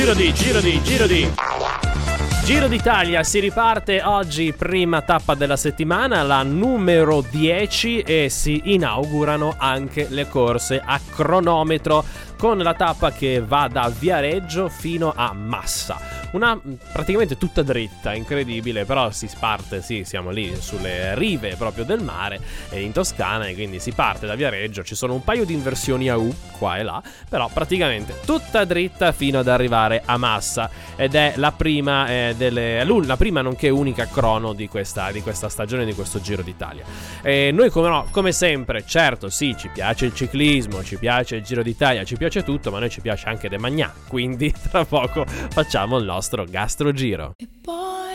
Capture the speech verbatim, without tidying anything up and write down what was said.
Giro di, giro di, giro di Giro d'Italia si riparte oggi, prima tappa della settimana, la numero dieci, e si inaugurano anche le corse a cronometro con la tappa che va da Viareggio fino a Massa. Una praticamente tutta dritta, incredibile, però si parte, sì, siamo lì sulle rive proprio del mare, in Toscana, e quindi si parte da Viareggio. Ci sono un paio di inversioni a U qua e là, però praticamente tutta dritta fino ad arrivare a Massa, ed è la prima eh, delle, la prima nonché unica crono di questa, di questa stagione, di questo Giro d'Italia. E noi come no, come sempre, certo sì, ci piace il ciclismo, ci piace il Giro d'Italia, ci piace tutto, ma a noi ci piace anche De Magnà, quindi tra poco facciamo il nostro gastrogiro. E poi